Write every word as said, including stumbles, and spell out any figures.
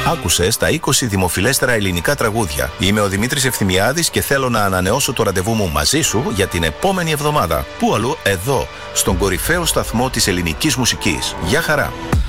Άκουσες τα είκοσι δημοφιλέστερα ελληνικά τραγούδια. Είμαι ο Δημήτρης Ευθυμιάδης και θέλω να ανανεώσω το ραντεβού μου μαζί σου για την επόμενη εβδομάδα. Πού αλλού? Εδώ, στον κορυφαίο σταθμό της ελληνικής μουσικής. Γεια χαρά!